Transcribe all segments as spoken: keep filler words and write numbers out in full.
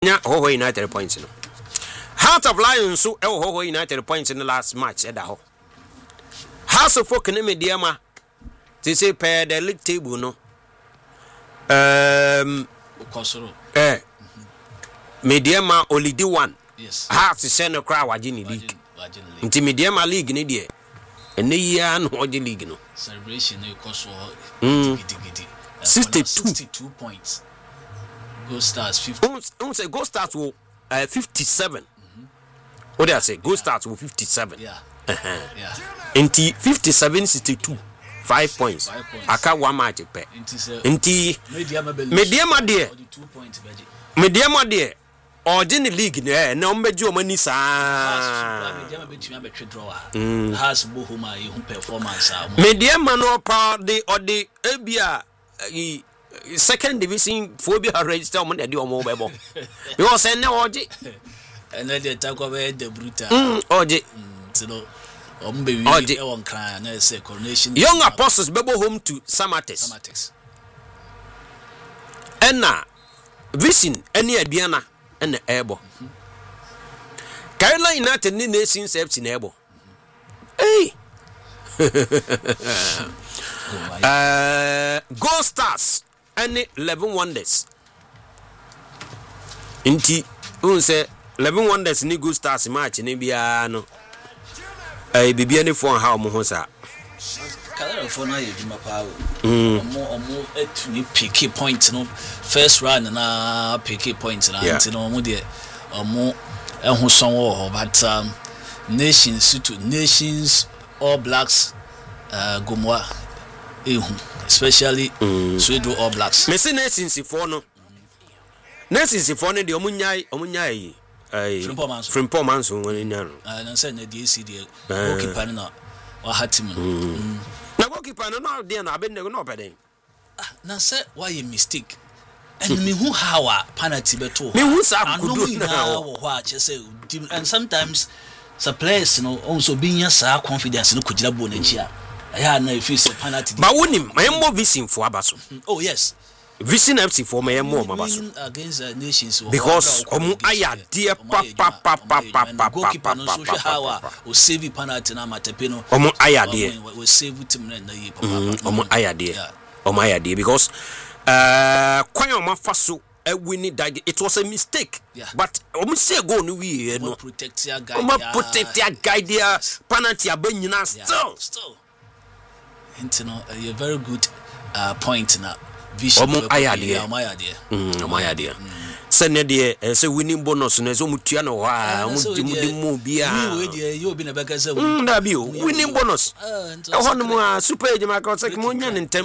nya Hoho United points no. Heart of Lions so e Hoho United points in the last match e da ho. House of Folk ne mediama they say per the league table no. Um Kosoro. Eh. Mediama only di one. Yes. Heart say no cry wagini league. Nti mediama league ne de. Ene ya no oje league no. Celebration e Kosoro. Mm. sixty-two. sixty-two points. Go Stars fifty. Don't say Go Stars will uh, fifty-seven. Mm-hmm. What do I say? Go yeah. Stars will fifty-seven. Yeah. Uh-huh. Yeah. Inti fifty-seven sixty-two. Five points. Five points. Aka one match pe. Inti mediama de. two points beji. Mediama de. Ordin league ne na ombeji o mani sa. Mediama betumi abetwe draw. Has bohuma ye hu performance a. Mediama no pa de odi ebia second division phobia register on the omo bebo because ene oje ene de takwa be de brutal mm oje so ombe wi e won kran na say Coronation Young Apostles bebo home to Samatex Samatex ena vision ene aduana ene ebo Carolina United ni Nations F C na ebo hey uh Go Stars any eleven wonders inti un say eleven wonders ni Go Stars match ni bia no eh bibia ni fon ha omo ho sa kala fon na ye djuma pa omo omo etuni pick point no first round na pick point na anti no omo de omo ehun son wo but um, nations to nations All Blacks uh Gomwa ehun especially mm. Swedo All Blacks. Me say nations for no. Nations for no de omunyai omunyai eh Frimpong Manso woni nya no. Ah na say na D C de goalkeeper na wa hatim no. Na goalkeeper no na de na abende no opeden. Ah na say why a mistake. And me who how a penalty beto. Me who sa kudu na wo ho a che say and sometimes some players no also being sa confidence no kujira bo na chia. Yeah, no, if it's a penalty. But when him, I am more vision for Abaso. Oh, yes. Vision F C for me, I am more Mabaso. Against the nations. Because Omu Aya, dear Papa, Papa, Papa, goalkeeper, no social hour, or save penalty na matepino. Omu Aya, dear. We save him in the year. Omu Aya, dear. Omu Aya, dear. Because, uh, Kwanya Mafaso. Uh, we need that. It was a mistake, yeah. But Omu say go no we no protect your guy. Omu protect your guy there. Penalty abenyina still, still. You know, a very good uh, point now. Vision. Omu ayade. Omu ayade. Mm, omu ayade. Send the say winning bonus na so mutua no ha, omu di mu bia. We dey you be na beka say. Mm, da bi o winning bonus. Eh hono mu a super ejima ka say mo nya ntem.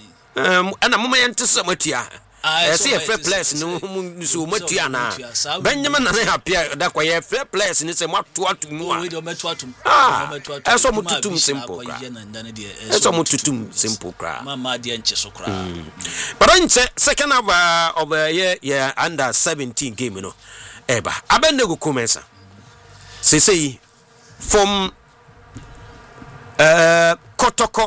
Um ana mo mente so matua. I see a fair place no so matua na. Benjamin na happy da kwa ye fair place ni say matua to mu a. Ah, eso mututum simple. Eso mututum simple kra. Mama dia nche so kra. But on second of uh, of uh, yeah yeah under seventeen game no. Eba abende go commence. Say say from uh Kotoko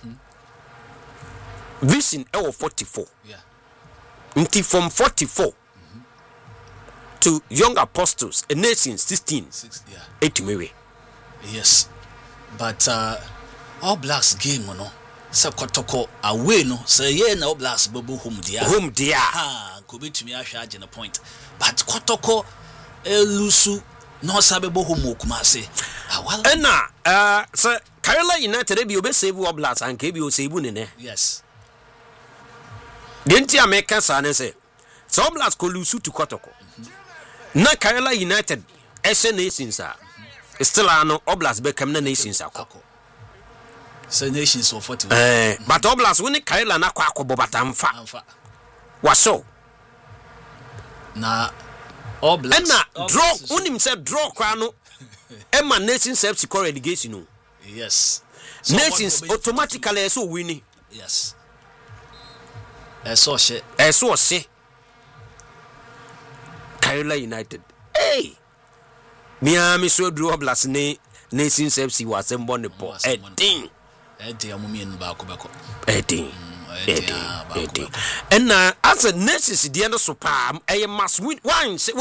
Vision L forty-four. Yeah. Until from forty-four mm-hmm. to Young Apostles, a nation sixteen. Six, yeah. eight maybe. Yes. But uh All Blacks game no. Say Kotoko away no. Say yeah na All Blacks bobo home dia. Home dia. Ah, go be to me ahwa agena point. But Kotoko elusu no sabe bo home Kumase. Ah well. Ena uh say Carolina United be obe save All Blacks and ke be o save ne ne. Yes. Denti America sa ne say so All Blacks ko lusu to Kotoko. Mm-hmm. Na Carolina United S N nations are mm-hmm. still ano All Blacks be come na nations akọ. So nations of forty. Eh, but All Blacks when Carolina na kwa akọ bobata mfa. Mfa. Waso. Na All Blacks. Na draw unim say draw kwa no. Emma nations F C core relegation no. Yes. So nations automatically so winning. Yes. Eso she. Eso she. Carolina United. Hey. Miami so draw Blacks ne nations F C was embo ne po. Edin. Edi amumi en ba ko beko. Edin. and uh, as a nurses the end of so palm a must win one